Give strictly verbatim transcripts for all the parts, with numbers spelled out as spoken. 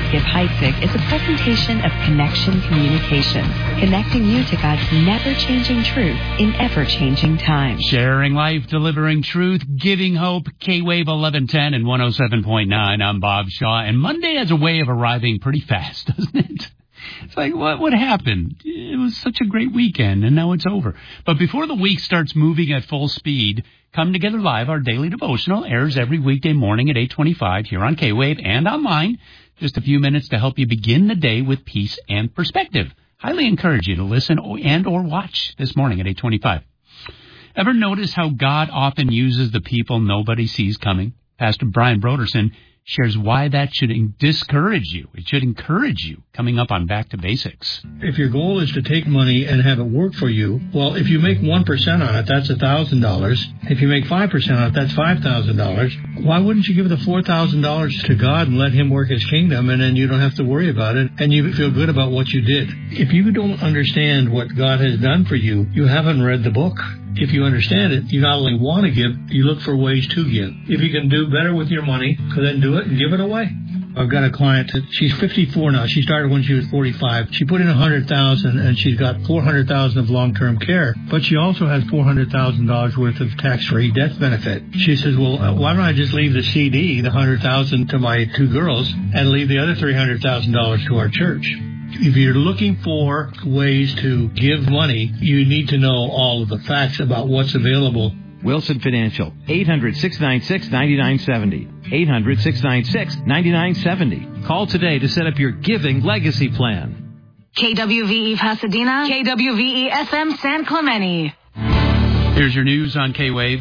Skip Heitzig is a presentation of Connection Communications, connecting you to God's never-changing truth in ever-changing time. Sharing life, delivering truth, giving hope. K-Wave eleven ten and one oh seven point nine. I'm Bob Shaw, and Monday has a way of arriving pretty fast, doesn't it? It's like, what what happened? It was such a great weekend, and now it's over. But before the week starts moving at full speed, Come Together Live, our daily devotional, airs every weekday morning at eight twenty-five here on K-Wave and online. Just a few minutes to help you begin the day with peace and perspective. Highly encourage you to listen and or watch this morning at eight twenty-five. Ever notice how God often uses the people nobody sees coming? Pastor Brian Broderson shares why that should discourage you. It should encourage you coming up on Back to Basics. If your goal is to take money and have it work for you, well, if you make one percent on it, that's one thousand dollars. If you make five percent on it, that's five thousand dollars. Why wouldn't you give the four thousand dollars to God and let him work his kingdom, and then you don't have to worry about it, and you feel good about what you did? If you don't understand what God has done for you, you haven't read the book. If you understand it, you not only want to give, you look for ways to give. If you can do better with your money, then do it and give it away. I've got a client that she's fifty-four now. She started when she was forty-five. She put in one hundred thousand dollars and she's got four hundred thousand dollars of long-term care, but she also has four hundred thousand dollars worth of tax-free death benefit. She says, well, uh, why don't I just leave the C D, the one hundred thousand dollars to my two girls, and leave the other three hundred thousand dollars to our church? If you're looking for ways to give money, you need to know all of the facts about what's available. Wilson Financial, eight hundred, six nine six, nine nine seven zero. eight hundred, six nine six, nine nine seven zero. Call today to set up your giving legacy plan. K W V E Pasadena, K W V E F M San Clemente. Here's your news on K-Wave.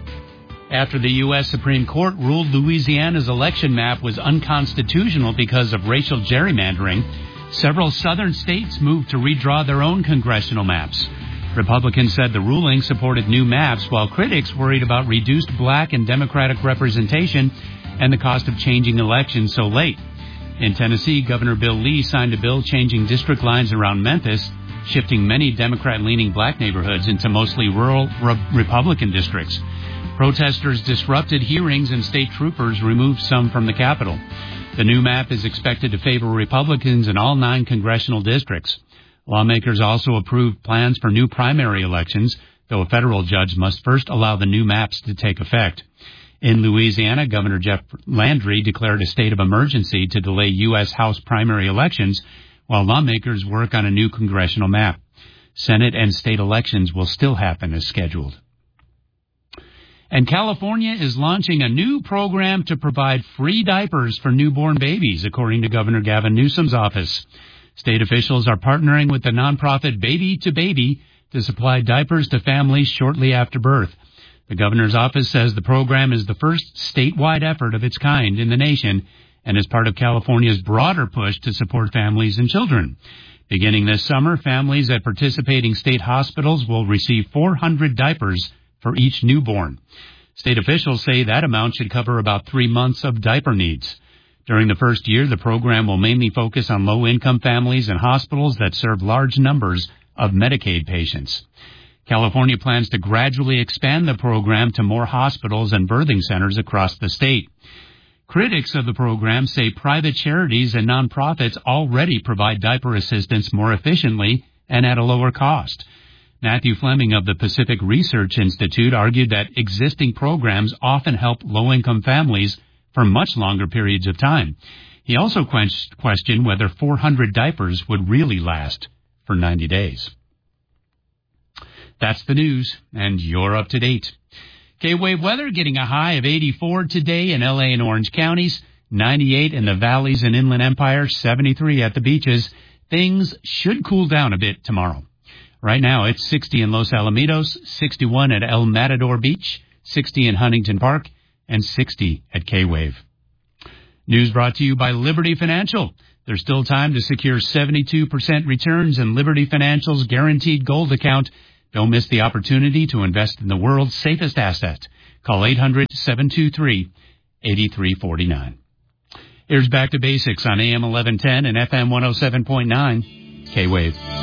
After the U S Supreme Court ruled Louisiana's election map was unconstitutional because of racial gerrymandering, several southern states moved to redraw their own congressional maps. Republicans said the ruling supported new maps, while critics worried about reduced black and Democratic representation and the cost of changing elections so late. In Tennessee, Governor Bill Lee signed a bill changing district lines around Memphis, shifting many Democrat-leaning black neighborhoods into mostly rural re- Republican districts. Protesters disrupted hearings and state troopers removed some from the Capitol. The new map is expected to favor Republicans in all nine congressional districts. Lawmakers also approved plans for new primary elections, though a federal judge must first allow the new maps to take effect. In Louisiana, Governor Jeff Landry declared a state of emergency to delay U S House primary elections while lawmakers work on a new congressional map. Senate and state elections will still happen as scheduled. And California is launching a new program to provide free diapers for newborn babies, according to Governor Gavin Newsom's office. State officials are partnering with the nonprofit Baby to Baby to supply diapers to families shortly after birth. The governor's office says the program is the first statewide effort of its kind in the nation and is part of California's broader push to support families and children. Beginning this summer, families at participating state hospitals will receive four hundred diapers for each newborn. State officials say that amount should cover about three months of diaper needs. During the first year, the program will mainly focus on low-income families and hospitals that serve large numbers of Medicaid patients. California plans to gradually expand the program to more hospitals and birthing centers across the state. Critics of the program say private charities and nonprofits already provide diaper assistance more efficiently and at a lower cost. Matthew Fleming of the Pacific Research Institute argued that existing programs often help low-income families for much longer periods of time. He also questioned whether four hundred diapers would really last for ninety days. That's the news, and you're up to date. K-Wave weather getting a high of eighty-four today in L A and Orange counties, ninety-eight in the valleys and Inland Empire, seventy-three at the beaches. Things should cool down a bit tomorrow. Right now, it's sixty in Los Alamitos, sixty-one at El Matador Beach, sixty in Huntington Park, and sixty at K-Wave. News brought to you by Liberty Financial. There's still time to secure seventy-two percent returns in Liberty Financial's Guaranteed Gold account. Don't miss the opportunity to invest in the world's safest asset. Call eight hundred, seven two three, eight three four nine. Here's Back to Basics on A M eleven ten and F M one oh seven point nine K-Wave.